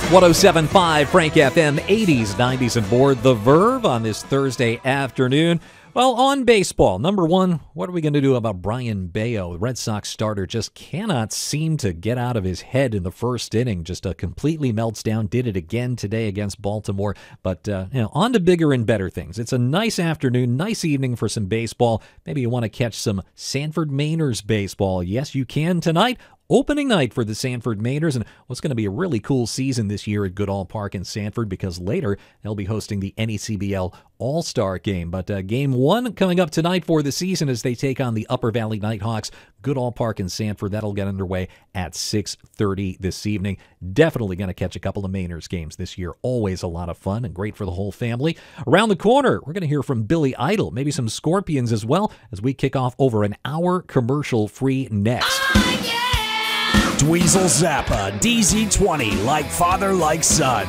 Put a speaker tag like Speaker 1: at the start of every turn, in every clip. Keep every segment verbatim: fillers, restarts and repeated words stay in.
Speaker 1: one oh seven point five Frank F M, eighties, nineties, and more. The Verve on this Thursday afternoon. Well, on baseball, number one, what are we going to do about Brian Bayo? The Red Sox starter just cannot seem to get out of his head in the first inning. Just uh, completely melts down. Did it again today against Baltimore. But, uh, you know, on to bigger and better things. It's a nice afternoon, nice evening for some baseball. Maybe you want to catch some Sanford Mainers baseball. Yes, you can tonight. Opening night for the Sanford Mainers, and what's going to be a really cool season this year at Goodall Park in Sanford, because later they'll be hosting the N E C B L All-Star Game. But uh, game one coming up tonight for the season as they take on the Upper Valley Nighthawks, Goodall Park in Sanford. That'll get underway at six thirty this evening. Definitely going to catch a couple of Mainers games this year. Always a lot of fun and great for the whole family. Around the corner, we're going to hear from Billy Idol, maybe some Scorpions as well, as we kick off over an hour commercial-free next.
Speaker 2: Oh, yeah!
Speaker 3: Dweezil Zappa, D Z twenty, like father, like son.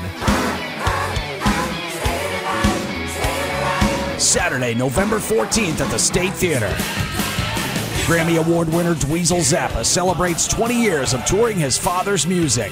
Speaker 3: Saturday, November fourteenth at the State Theater. Grammy Award winner Dweezil Zappa celebrates twenty years of touring his father's music.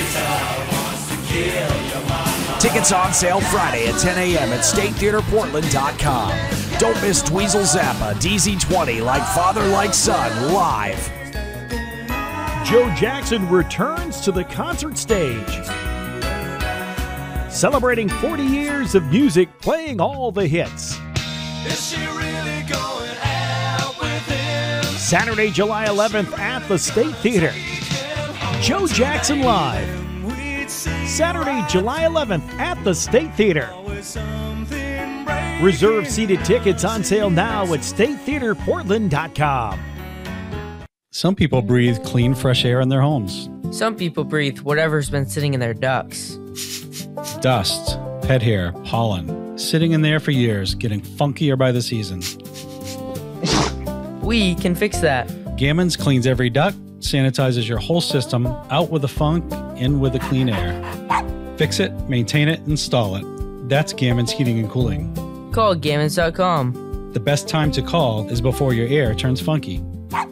Speaker 3: Tickets on sale Friday at ten a.m. at state theater portland dot com. Don't miss Dweezil Zappa, D Z twenty, like father, like son, live.
Speaker 4: Joe Jackson returns to the concert stage. Celebrating forty years of music, playing all the hits.
Speaker 2: Is she really going out with him?
Speaker 4: Saturday, July eleventh at the State Theater. Joe Jackson Live. Saturday, July eleventh at the State Theater. Reserve seated tickets on sale now at state theater portland dot com.
Speaker 5: Some people breathe clean, fresh air in their homes.
Speaker 6: Some people breathe whatever's been sitting in their ducts.
Speaker 5: Dust, pet hair, pollen, sitting in there for years, getting funkier by the season.
Speaker 6: We can fix that.
Speaker 5: Gammons cleans every duct, sanitizes your whole system, out with the funk, in with the clean air. Fix it, maintain it, install it. That's Gammons Heating and Cooling.
Speaker 6: Call gammons dot com.
Speaker 5: The best time to call is before your air turns funky.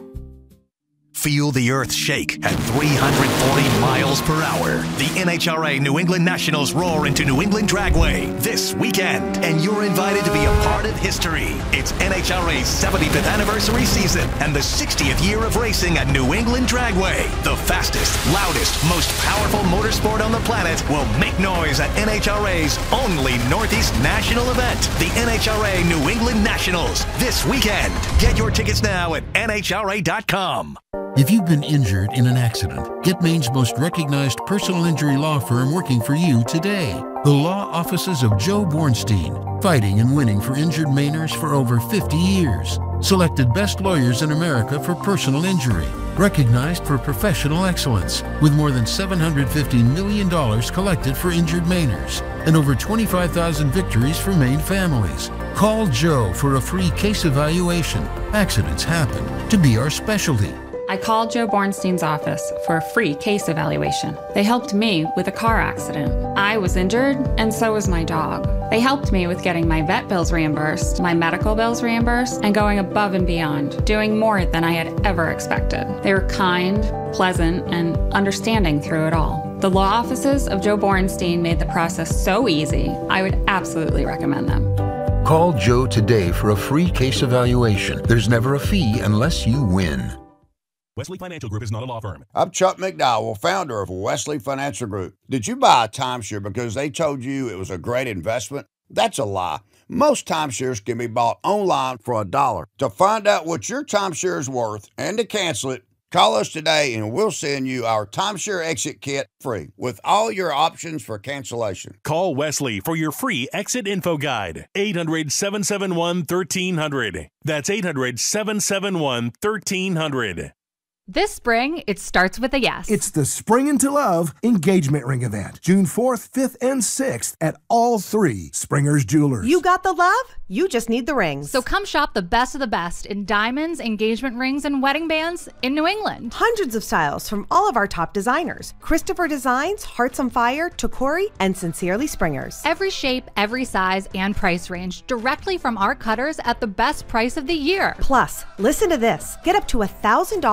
Speaker 7: Feel the earth shake at three hundred forty miles per hour. The N H R A New England Nationals roar into New England Dragway this weekend, and you're invited to be a part of history. It's N H R A's seventy-fifth anniversary season and the sixtieth year of racing at New England Dragway. The fastest, loudest, most powerful motorsport on the planet will make noise at N H R A's only Northeast national event, the N H R A New England Nationals, this weekend. Get your tickets now at N H R A dot com.
Speaker 8: If you've been injured in an accident, get Maine's most recognized personal injury law firm working for you today. The law offices of Joe Bornstein, fighting and winning for injured Mainers for over fifty years. Selected best lawyers in America for personal injury. Recognized for professional excellence, with more than seven hundred fifty million dollars collected for injured Mainers and over twenty-five thousand victories for Maine families. Call Joe for a free case evaluation. Accidents happen to be our specialty.
Speaker 9: I called Joe Bornstein's office for a free case evaluation. They helped me with a car accident. I was injured, and so was my dog. They helped me with getting my vet bills reimbursed, my medical bills reimbursed, and going above and beyond, doing more than I had ever expected. They were kind, pleasant, and understanding through it all. The law offices of Joe Bornstein made the process so easy, I would absolutely recommend them.
Speaker 8: Call Joe today for a free case evaluation. There's never a fee unless you win.
Speaker 10: Wesley Financial Group is not a law firm.
Speaker 11: I'm Chuck McDowell, founder of Wesley Financial Group. Did you buy a timeshare because they told you it was a great investment? That's a lie. Most timeshares can be bought online for a dollar. To find out what your timeshare is worth and to cancel it, call us today and we'll send you our timeshare exit kit free with all your options for cancellation.
Speaker 10: Call Wesley for your free exit info guide. eight hundred, seven seven one, one three hundred. That's eight hundred, seven seven one, one three hundred.
Speaker 12: This spring, it starts with a yes.
Speaker 13: It's the Spring Into Love engagement ring event, June fourth, fifth, and sixth at all three Springer's Jewelers.
Speaker 14: You got the love? You just need the rings.
Speaker 12: So come shop the best of the best in diamonds, engagement rings, and wedding bands in New England.
Speaker 14: Hundreds of styles from all of our top designers. Christopher Designs, Hearts on Fire, Tokori, and Sincerely Springers.
Speaker 12: Every shape, every size, and price range directly from our cutters at the best price of the year.
Speaker 14: Plus, listen to this. Get up to one thousand dollars towards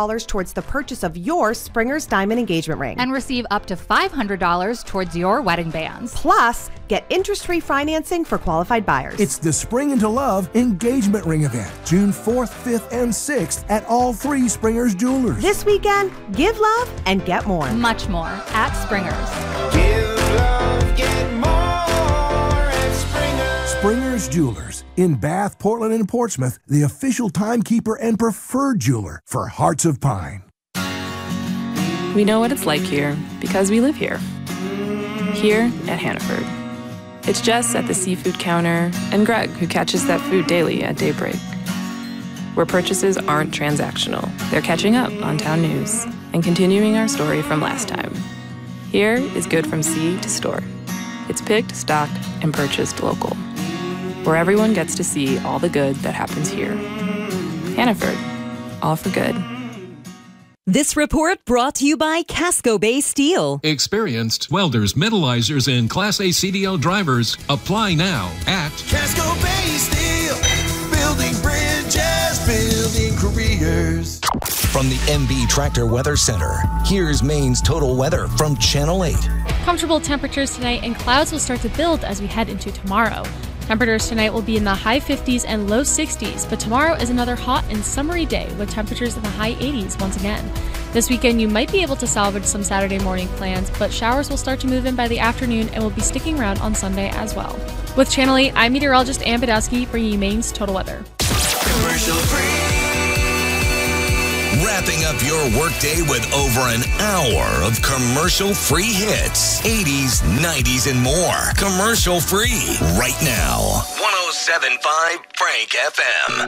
Speaker 14: towards the purchase of your Springer's Diamond Engagement Ring.
Speaker 12: And receive up to five hundred dollars towards your wedding bands.
Speaker 14: Plus, get interest-free financing for qualified buyers.
Speaker 13: It's the Spring into Love Engagement Ring event, June fourth, fifth, and sixth at all three Springer's Jewelers.
Speaker 14: This weekend, give love and get more.
Speaker 12: Much more at Springer's.
Speaker 2: Give love, get more at Springer's.
Speaker 13: Springer's Jewelers in Bath, Portland, and Portsmouth, the official timekeeper and preferred jeweler for Hearts of Pine.
Speaker 15: We know what it's like here because we live here. Here at Hannaford. It's Jess at the seafood counter and Greg who catches that food daily at daybreak. Where purchases aren't transactional, they're catching up on town news and continuing our story from last time. Here is good from sea to store. It's picked, stocked, and purchased local. Where everyone gets to see all the good that happens here. Hannaford, all for good.
Speaker 16: This report brought to you by Casco Bay Steel.
Speaker 17: Experienced welders, metallizers, and Class A C D L drivers apply now at
Speaker 2: Casco Bay Steel. Building bridges, building careers.
Speaker 18: From the M B Tractor Weather Center, here's Maine's total weather from Channel eight.
Speaker 19: Comfortable temperatures tonight, and clouds will start to build as we head into tomorrow. Temperatures tonight will be in the high fifties and low sixties, but tomorrow is another hot and summery day with temperatures in the high eighties once again. This weekend, you might be able to salvage some Saturday morning plans, but showers will start to move in by the afternoon and will be sticking around on Sunday as well. With Channel eight, I'm meteorologist Ann Badowski, bringing you Maine's total weather.
Speaker 2: Commercial free.
Speaker 7: Wrapping up your workday with over an hour of commercial-free hits. eighties, nineties, and more. Commercial-free right now. one oh seven point five Frank F M.